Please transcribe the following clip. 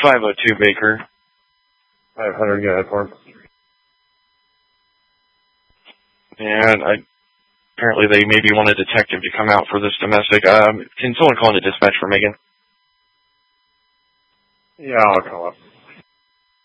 502 Baker. 500, go ahead for him. And apparently they maybe want a detective to come out for this domestic. Can someone call in the dispatch for Megan? Yeah, I'll call up.